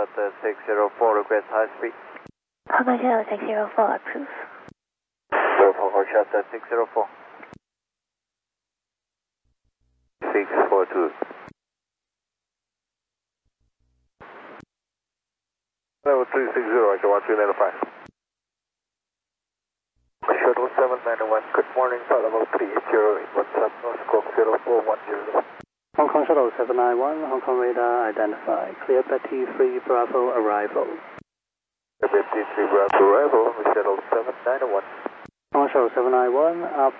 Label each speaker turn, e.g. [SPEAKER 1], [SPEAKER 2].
[SPEAKER 1] Shelter 604, request high speed.
[SPEAKER 2] Hong Kong Shelter 604, approve.
[SPEAKER 1] Hong Kong Shelter 604. 642. Level 360, Roger 1395. Shuttle 791, good morning, flight level 380, WhatsApp, North Scope 0410.
[SPEAKER 3] Hong Kong Shuttle 791, Hong Kong radar identified. Clear Betty 3 Bravo arrival.
[SPEAKER 1] Betty 3 Bravo arrival, Shuttle 791.
[SPEAKER 3] Hong Kong Shuttle 791, up